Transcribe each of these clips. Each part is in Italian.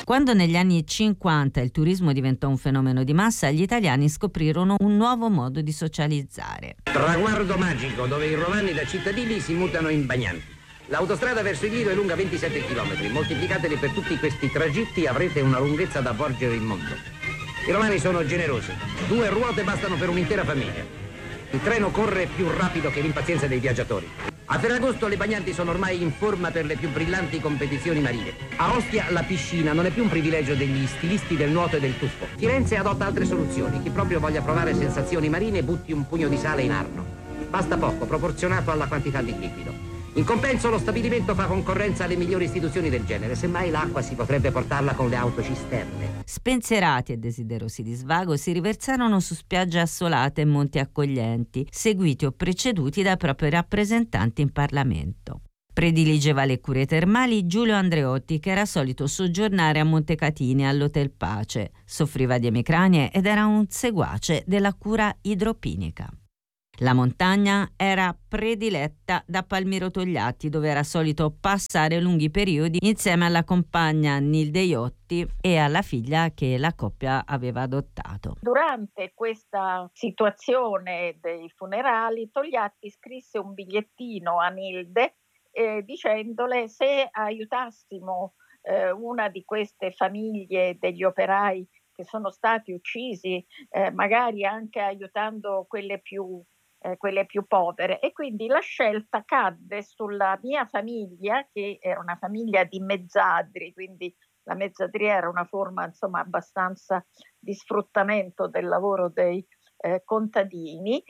Quando negli anni 50 il turismo diventò un fenomeno di massa, gli italiani scoprirono un nuovo modo di socializzare. Traguardo magico dove i romani da cittadini si mutano in bagnanti. L'autostrada verso il Lido è lunga 27 km. Moltiplicateli per tutti questi tragitti, avrete una lunghezza da avvolgere il mondo. I romani sono generosi. 2 ruote bastano per un'intera famiglia. Il treno corre più rapido che l'impazienza dei viaggiatori. A Ferragosto le bagnanti sono ormai in forma per le più brillanti competizioni marine. A Ostia la piscina non è più un privilegio degli stilisti del nuoto e del tuffo. Firenze adotta altre soluzioni. Chi proprio voglia provare sensazioni marine butti un pugno di sale in Arno. Basta poco, proporzionato alla quantità di liquido. In compenso lo stabilimento fa concorrenza alle migliori istituzioni del genere. Semmai l'acqua si potrebbe portarla con le autocisterne. Spensierati e desiderosi di svago si riversarono su spiagge assolate e monti accoglienti, seguiti o preceduti dai propri rappresentanti in Parlamento. Prediligeva le cure termali Giulio Andreotti, che era solito soggiornare a Montecatini all'Hotel Pace. Soffriva di emicranie ed era un seguace della cura idropinica. La montagna era prediletta da Palmiro Togliatti, dove era solito passare lunghi periodi insieme alla compagna Nilde Iotti e alla figlia che la coppia aveva adottato. Durante questa situazione dei funerali, Togliatti scrisse un bigliettino a Nilde dicendole: se aiutassimo una di queste famiglie degli operai che sono stati uccisi, magari anche aiutando quelle più povere. E quindi la scelta cadde sulla mia famiglia, che era una famiglia di mezzadri, quindi la mezzadria era una forma insomma abbastanza di sfruttamento del lavoro dei contadini,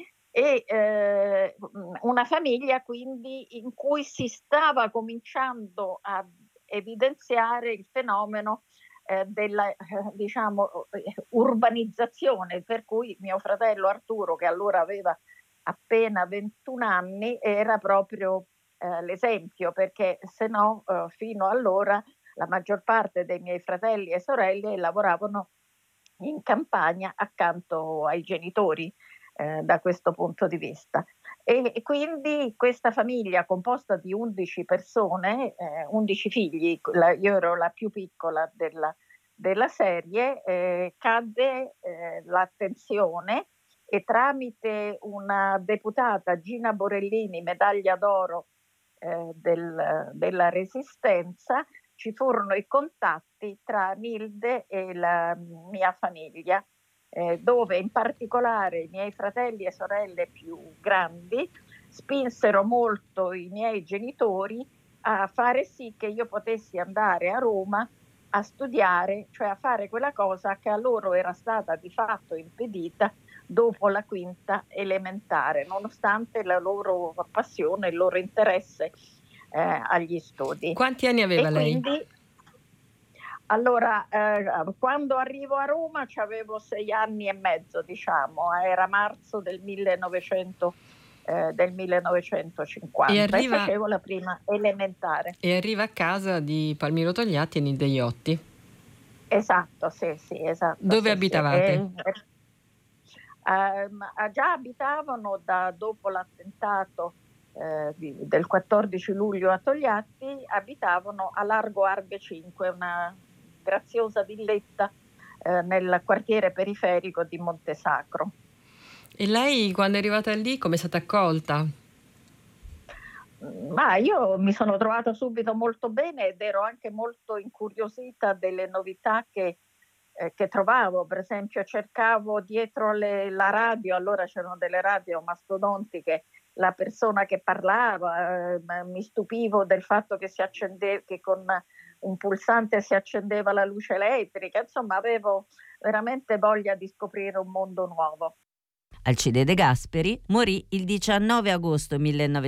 e una famiglia quindi in cui si stava cominciando a evidenziare il fenomeno della urbanizzazione, per cui mio fratello Arturo, che allora aveva appena 21 anni, era proprio l'esempio, perché se no fino allora la maggior parte dei miei fratelli e sorelle lavoravano in campagna accanto ai genitori da questo punto di vista. E quindi questa famiglia composta di 11 persone, 11 figli, io ero la più piccola della serie, cadde l'attenzione, e tramite una deputata, Gina Borellini, medaglia d'oro della Resistenza, ci furono i contatti tra Nilde e la mia famiglia, dove in particolare i miei fratelli e sorelle più grandi spinsero molto i miei genitori a fare sì che io potessi andare a Roma a studiare, cioè a fare quella cosa che a loro era stata di fatto impedita dopo la quinta elementare, nonostante la loro passione, il loro interesse agli studi. Quanti anni aveva lei? Quindi, allora, quando arrivo a Roma avevo 6 anni e mezzo, diciamo, era marzo del 1950, e facevo la prima elementare. E arriva a casa di Palmiro Togliatti e Nilde Iotti. Esatto, sì, esatto. Dove abitavate? Già abitavano dopo l'attentato del 14 luglio a Togliatti, abitavano a Largo Arbe 5, una graziosa villetta nel quartiere periferico di Montesacro. E lei, quando è arrivata lì, come è stata accolta? Ma io mi sono trovata subito molto bene ed ero anche molto incuriosita delle novità che trovavo. Per esempio cercavo dietro la radio, allora c'erano delle radio mastodontiche, la persona che parlava, mi stupivo del fatto che che con un pulsante si accendeva la luce elettrica, insomma avevo veramente voglia di scoprire un mondo nuovo. Alcide De Gasperi morì il 19 agosto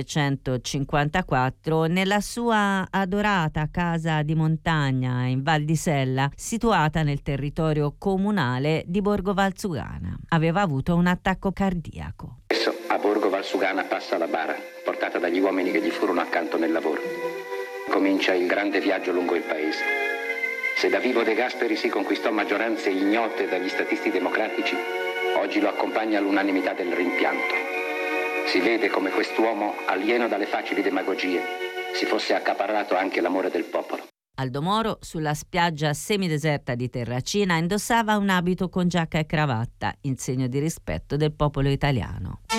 1954 nella sua adorata casa di montagna in Val di Sella, situata nel territorio comunale di Borgo Valsugana. Aveva avuto un attacco cardiaco. Adesso a Borgo Valsugana passa la bara, portata dagli uomini che gli furono accanto nel lavoro. Comincia il grande viaggio lungo il paese. Se da vivo De Gasperi si conquistò maggioranze ignote dagli statisti democratici, oggi lo accompagna l'unanimità del rimpianto. Si vede come quest'uomo, alieno dalle facili demagogie, si fosse accaparrato anche l'amore del popolo. Aldo Moro, sulla spiaggia semideserta di Terracina, indossava un abito con giacca e cravatta, in segno di rispetto del popolo italiano.